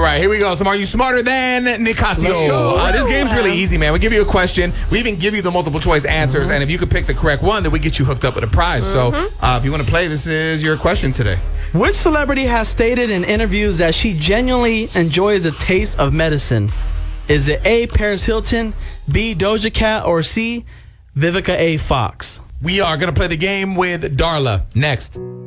right, here we go. So are you smarter than Nicasio? Let's go. This game's really easy, man. We give you a question. We even give you the multiple choice answers. And if you could pick the correct one, then we get you hooked up with a prize. So if you want to play, this is your question today. Which celebrity has stated in interviews that she genuinely enjoys a taste of medicine? Is it A, Paris Hilton, B, Doja Cat, or C, Vivica A. Fox? We are going to play the game with Darla next.